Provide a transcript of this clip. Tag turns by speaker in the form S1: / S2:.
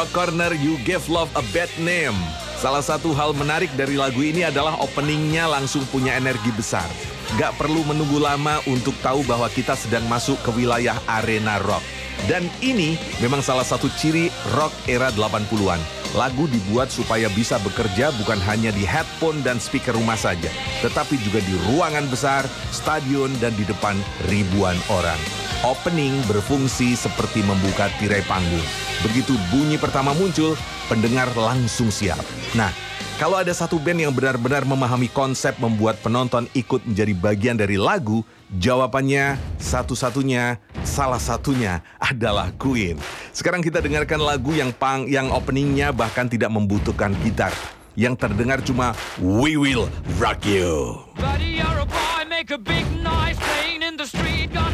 S1: Corner You Gave Love a Bad Name. Salah satu hal menarik dari lagu ini adalah openingnya langsung punya energi besar. Gak perlu menunggu lama untuk tahu bahwa kita sedang masuk ke wilayah arena rock. Dan ini memang salah satu ciri rock era 80-an. Lagu dibuat supaya bisa bekerja bukan hanya di headphone dan speaker rumah saja, tetapi juga di ruangan besar, stadion, dan di depan ribuan orang. Opening berfungsi seperti membuka tirai panggung. Begitu bunyi pertama muncul, pendengar langsung siap. Nah, kalau ada satu band yang benar-benar memahami konsep membuat penonton ikut menjadi bagian dari lagu, jawabannya satu-satunya, salah satunya adalah Queen. Sekarang kita dengarkan lagu yang openingnya bahkan tidak membutuhkan gitar. Yang terdengar cuma We Will Rock You.